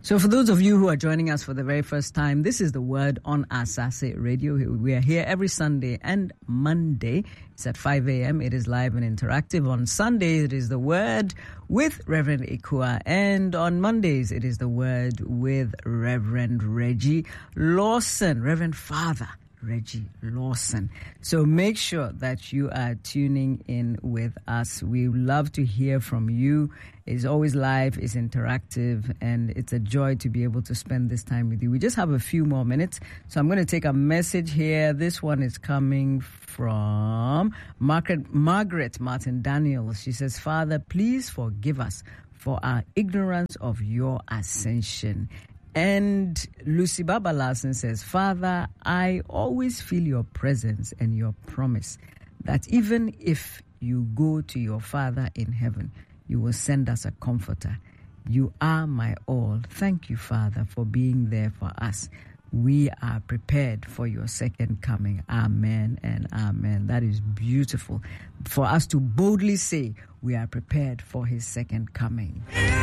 So for those of you who are joining us for the very first time, this is the Word on Asase Radio. We are here every Sunday and Monday. It's at 5 a.m. It is live and interactive. On Sundays, it is the Word with Reverend Ikua. And on Mondays, it is the Word with Reverend Reggie Lawson, Reverend Father Reggie Lawson. So make sure that you are tuning in with us. We love to hear from you. It's always live, it's interactive, and it's a joy to be able to spend this time with you. We just have a few more minutes, so I'm going to take a message here. This one is coming from Margaret Martin Daniels. She says, Father, please forgive us for our ignorance of your ascension. And Lucy Baba Larson says, Father, I always feel your presence and your promise that even if you go to your Father in heaven, you will send us a comforter. You are my all. Thank you, Father, for being there for us. We are prepared for your second coming. Amen and amen. That is beautiful for us to boldly say we are prepared for his second coming.